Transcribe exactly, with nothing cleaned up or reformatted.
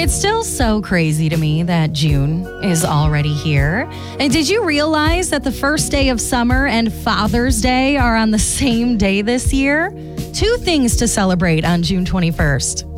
It's still so crazy to me that June is already here. And did you realize that the first day of summer and Father's Day are on the same day this year? Two things to celebrate on June twenty-first.